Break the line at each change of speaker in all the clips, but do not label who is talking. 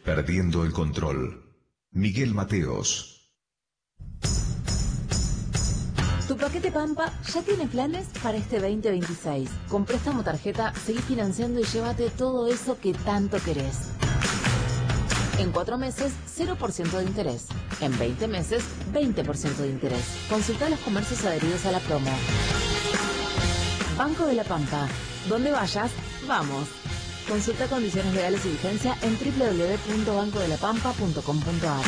Perdiendo el control. Miguel Mateos.
Tu paquete Pampa ya tiene planes para este 2026. Con préstamo tarjeta, seguí financiando y llévate todo eso que tanto querés. En 4 meses, 0% de interés. En 20 meses, 20% de interés. Consulta los comercios adheridos a la promo. Banco de la Pampa. Donde vayas, vamos. Consulta condiciones legales y vigencia en www.bancodelapampa.com.ar.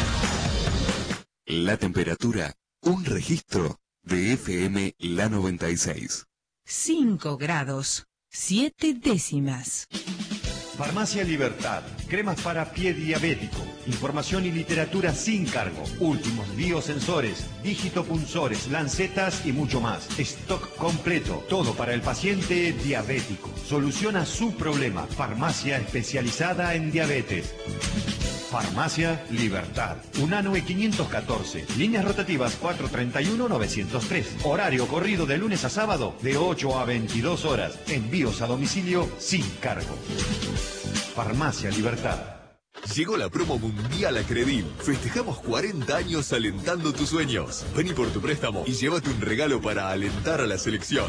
La temperatura, un registro de FM La 96.
5 grados, 7 décimas.
Farmacia Libertad, cremas para pie diabético, información y literatura sin cargo, últimos biosensores, digitopunzores, lancetas y mucho más. Stock completo, todo para el paciente diabético. Soluciona su problema. Farmacia especializada en diabetes. Farmacia Libertad, Unanue 514, líneas rotativas 431-903, horario corrido de lunes a sábado de 8 a 22 horas, envíos a domicilio sin cargo. Farmacia Libertad.
Llegó la promo mundial a Credil. Festejamos 40 años alentando tus sueños. Vení por tu préstamo y llévate un regalo para alentar a la selección.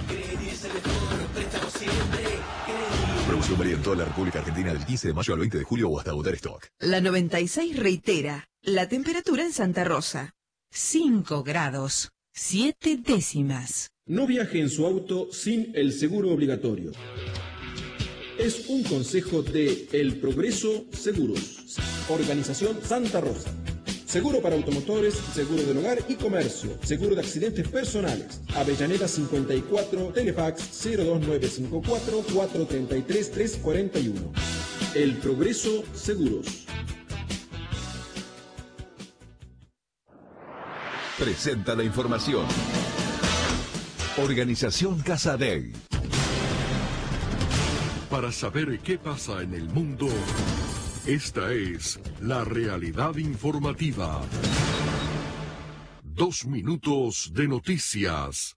Promoción válida en toda la República Argentina del 15 de mayo al 20 de julio o hasta agotar stock.
La 96 reitera la temperatura en Santa Rosa. 5 grados, 7 décimas.
No viaje en su auto sin el seguro obligatorio. Es un consejo de El Progreso Seguros. Organización Santa Rosa. Seguro para automotores, seguro del hogar y comercio, seguro de accidentes personales. Avellaneda 54, Telefax 02954 433 341. El Progreso Seguros.
Presenta la información. Organización Casadei.
Para saber qué pasa en el mundo, esta es la realidad informativa. 2 minutos de noticias.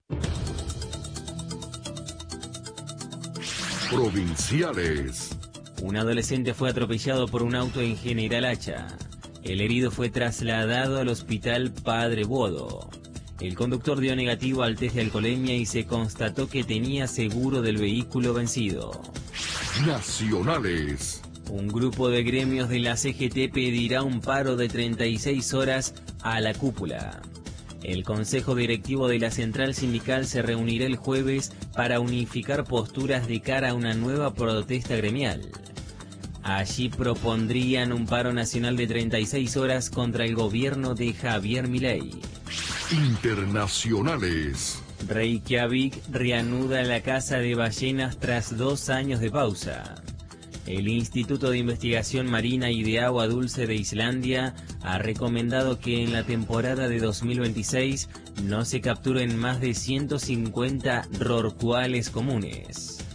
Provinciales.
Un adolescente fue atropellado por un auto en General Hacha. El herido fue trasladado al hospital Padre Bodo. El conductor dio negativo al test de alcoholemia y se constató que tenía seguro del vehículo vencido.
Nacionales.
Un grupo de gremios de la CGT pedirá un paro de 36 horas a la cúpula. El Consejo Directivo de la Central Sindical se reunirá el jueves para unificar posturas de cara a una nueva protesta gremial. Allí propondrían un paro nacional de 36 horas contra el gobierno de Javier Milei.
Internacionales.
Reykjavik reanuda la caza de ballenas tras 2 años de pausa. El Instituto de Investigación Marina y de Agua Dulce de Islandia ha recomendado que en la temporada de 2026 no se capturen más de 150 rorcuales comunes.